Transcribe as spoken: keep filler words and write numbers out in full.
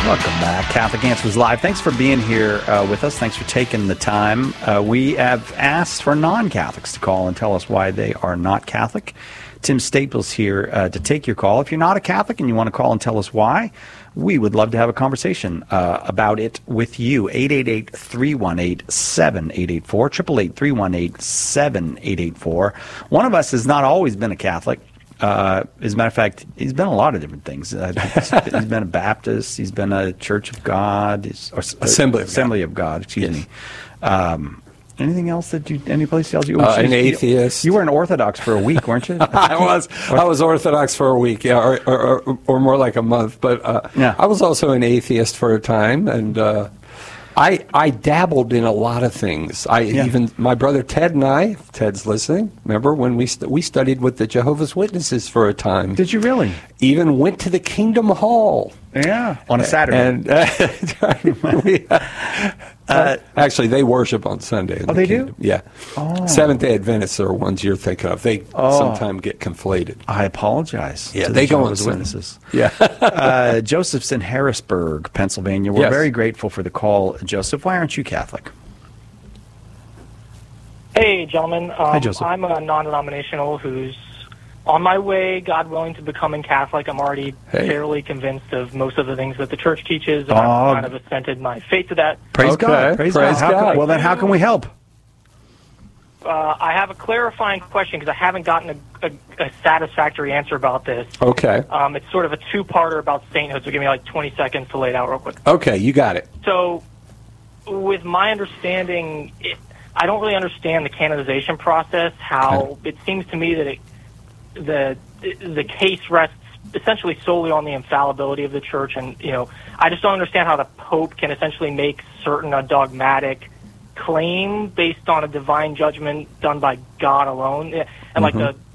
Welcome back. Catholic Answers Live. Thanks for being here uh, with us. Thanks for taking the time. Uh, we have asked for non-Catholics to call and tell us why they are not Catholic. Tim Staples here uh, to take your call. If you're not a Catholic and you want to call and tell us why, we would love to have a conversation uh, about it with you. eight eight eight, three one eight, seven eight eight four, eight eight eight, three one eight, seven eight eight four. One of us has not always been a Catholic. Uh, as a matter of fact, he's been a lot of different things. Uh, he's been a Baptist. He's been a Church of God. He's, or, Assembly of Assembly God. of God. Excuse Yes. me. Um, anything else that you? Any place else you? Uh, an you, atheist. You were an Orthodox for a week, weren't you? I was. I was Orthodox for a week, yeah, or or, or, or more like a month. But uh, Yeah. I was also an atheist for a time, and uh, I I dabbled in a lot of things. I Yeah. even my brother Ted and I. If Ted's listening. Remember when we st- we studied with the Jehovah's Witnesses for a time? Did you really? Even went to the Kingdom Hall. Yeah. On a Saturday. And uh, we, uh, actually, they worship on Sunday. in Oh, the they do? Kingdom. Yeah. Oh. Seventh-day Adventists are ones you're thinking of. They Oh. sometimes get conflated. I apologize. Yeah, to they the go on Jehovah's Sunday. Witnesses. Yeah. uh, Joseph's in Harrisburg, Pennsylvania. We're Yes. very grateful for the call, Joseph. Why aren't you Catholic? Hey, gentlemen. Um, Hi, Joseph. I'm a non-denominational who's on my way, God willing, to becoming Catholic. I'm already Hey. fairly convinced of most of the things that the Church teaches, and Oh. I've kind of assented my faith to that. Praise Okay, God. Praise, praise God. How can- God. well, then how can we help? Uh, I have a clarifying question because I haven't gotten a, a, a satisfactory answer about this. Okay. Um, it's sort of a two-parter about sainthood, so give me like twenty seconds to lay it out real quick. Okay, you got it. So, with my understanding, it, I don't really understand the canonization process. How it seems to me that it, the the case rests essentially solely on the infallibility of the Church, and you know, I just don't understand how the Pope can essentially make certain a dogmatic claim based on a divine judgment done by God alone. And like the